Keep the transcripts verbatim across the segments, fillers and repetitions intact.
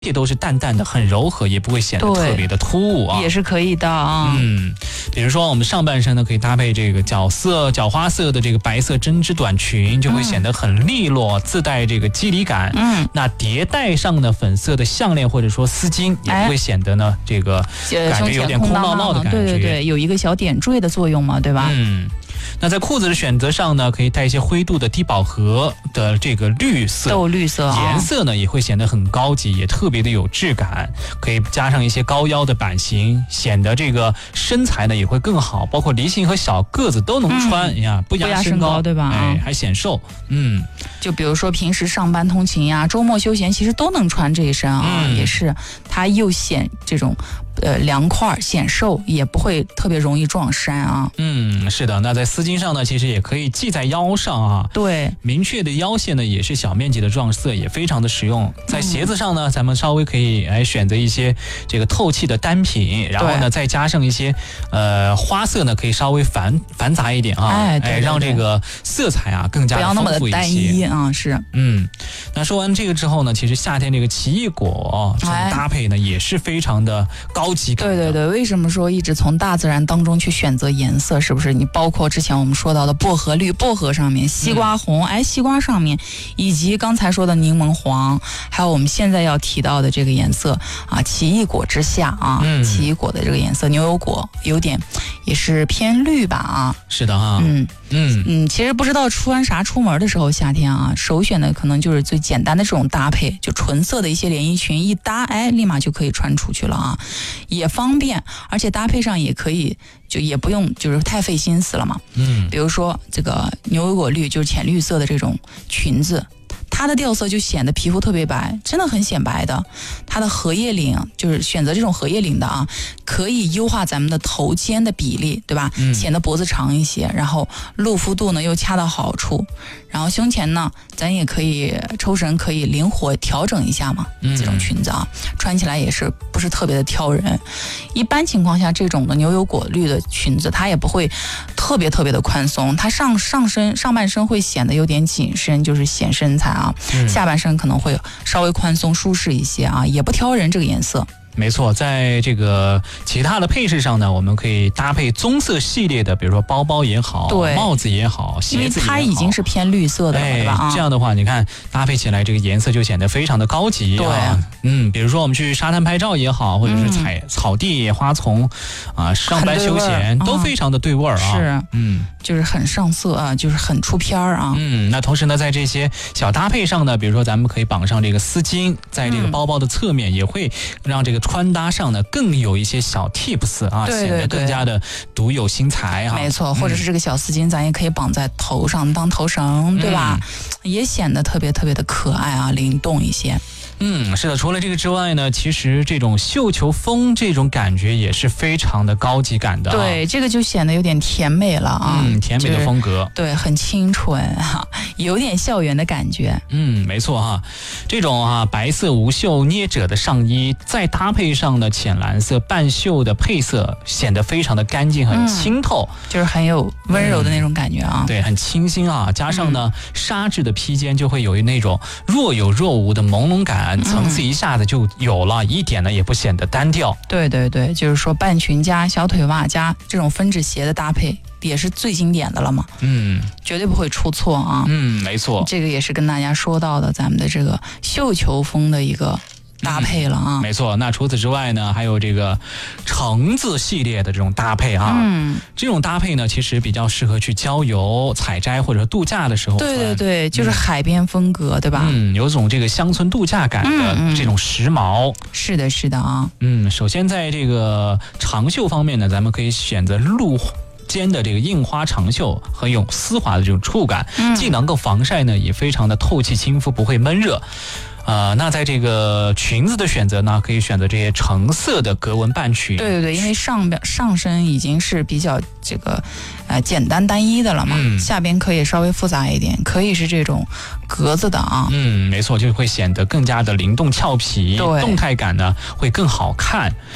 这都是淡淡的，很柔和，也不会显得特别的突兀啊， 也是可以的啊。 嗯，比如说我们上半身呢，可以搭配这个角色角花色的这个白色针织短裙，就会显得很利落，嗯、自带这个肌理感。嗯，那叠带上呢粉色的项链或者说丝巾，也不会显得呢、哎、这个感觉有点空落落的感觉。 对对对，有一个小点缀的作用嘛，对吧？ 嗯。那在裤子的选择上呢，可以带一些灰度的低饱和的这个绿色， 豆绿色、啊， 颜色呢也会显得很高级，也特别的有质感。可以加上一些高腰的版型，显得这个身材呢也会更好。包括梨形和小个子都能穿，嗯、呀，不压身高， 对吧？ 哎，还显瘦。嗯， 就比如说平时上班通勤呀、周末休闲，其实都能穿这一身啊，嗯、也是它又显这种。呃，凉快显瘦，也不会特别容易撞衫啊。 嗯，是的。那在丝巾上呢，其实也可以系在腰上啊。 对， 明确的腰线呢，也是小面积的撞色，也非常的实用。在鞋子上呢，嗯、咱们稍微可以来选择一些这个透气的单品，然后呢，再加上一些呃花色呢，可以稍微繁繁杂一点啊， 哎，对对对， 哎，让这个色彩啊更加的丰富一些。不要那么的单一啊，是。 嗯，那说完这个之后呢，其实夏天这个奇异果这种搭配呢，哎、也是非常的高。 对对对，为什么说一直从大自然当中去选择颜色？是不是？你包括之前我们说到的薄荷绿，薄荷上面，西瓜红，嗯、哎，西瓜上面，以及刚才说的柠檬黄，还有我们现在要提到的这个颜色啊，奇异果之下啊，嗯、奇异果的这个颜色，牛油果有点也是偏绿吧啊。 是的啊， 嗯嗯嗯，其实不知道穿啥出门的时候，夏天啊，首选的可能就是最简单的这种搭配，就纯色的一些连衣裙一搭，哎，立马就可以穿出去了啊。也方便，而且搭配上也可以，就也不用就是太费心思了嘛。嗯，比如说这个牛油果绿，就是浅绿色的这种裙子，它的调色就显得皮肤特别白，真的很显白的。它的荷叶领就是选择这种荷叶领的啊，可以优化咱们的头肩的比例，对吧？嗯，显得脖子长一些，然后露肤度呢又恰到好处。然后胸前呢，咱也可以抽绳可以灵活调整一下嘛。嗯，这种裙子啊，穿起来也是不是特别的挑人。一般情况下，这种的牛油果绿的裙子，它也不会特别特别的宽松，它上上身上半身会显得有点紧身，就是显身材啊。嗯、下半身可能会稍微宽松舒适一些啊，也不挑人这个颜色。 没错，在这个其他的配饰上呢，我们可以搭配棕色系列的，比如说包包也好，对，帽子也好，鞋子也好， 它已经是偏绿色的了，对吧？ 哎，这样的话，你看搭配起来这个颜色就显得非常的高级啊。对，嗯，比如说我们去沙滩拍照也好，或者是采、嗯、草地花丛啊，上班休闲都非常的对味儿啊。 是，嗯，就是很上色啊，就是很出片儿啊。 嗯，那同时呢，在这些小搭配上呢，比如说咱们可以绑上这个丝巾，在这个包包的侧面也会让这个穿搭上呢更有一些小 tips 啊， 对对对， 显得更加的独有新材啊。 没错，或者是这个小丝巾，咱也可以绑在头上当头绳，对吧？嗯、也显得特别特别的可爱啊，灵动一些。 嗯，是的，除了这个之外呢，其实这种绣球风这种感觉也是非常的高级感的、啊。 对，这个就显得有点甜美了啊， 嗯，甜美的风格， 就是、对，很清纯哈，有点校园的感觉。 嗯，没错哈，这种啊白色无袖捏褶的上衣，再搭配上呢浅蓝色半袖的配色，显得非常的干净，很清透、嗯， 就是很有温柔的那种感觉啊。 嗯、对，很清新啊，加上呢、嗯、纱质的披肩，就会有那种若有若无的朦胧感。层次一下子就有了、嗯、一点呢也不显得单调。 对对对，就是说半裙加小腿袜加这种分趾鞋的搭配也是最经典的了嘛。嗯，绝对不会出错啊。 嗯，没错， 这个也是跟大家说到的咱们的这个绣球风的一个搭配了啊、 嗯，没错。那除此之外呢，还有这个橙子系列的这种搭配啊，嗯，这种搭配呢，其实比较适合去郊游、采摘或者度假的时候。 对对对，就是海边风格，嗯、对吧？ 嗯，有种这个乡村度假感的这种时髦。嗯嗯、 是的，是的啊。 嗯，首先在这个长袖方面呢，咱们可以选择露肩的这个印花长袖，很有丝滑的这种触感，嗯、既能够防晒呢，也非常的透气亲肤，不会闷热。呃，那在这个裙子的选择呢，可以选择这些橙色的格纹半裙。 对对对，因为上边上身已经是比较这个呃简单单一的了嘛，嗯、下边可以稍微复杂一点，可以是这种格子的啊。 嗯，没错，就会显得更加的灵动俏皮，动态感呢会更好看。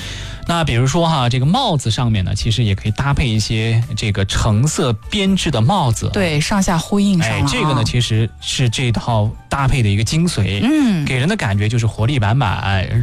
那比如说哈，这个帽子上面呢，其实也可以搭配一些这个橙色编织的帽子， 对，上下呼应上了、啊。 哎，这个呢，其实是这套搭配的一个精髓， 嗯， 给人的感觉就是活力满满。